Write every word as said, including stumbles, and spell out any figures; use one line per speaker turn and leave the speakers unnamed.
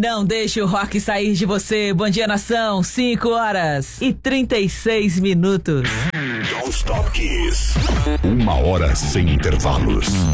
Não deixe o rock sair de você. Bom dia, nação. cinco horas e trinta e seis minutos.
Don't Stop Kiss. Uma hora sem intervalos.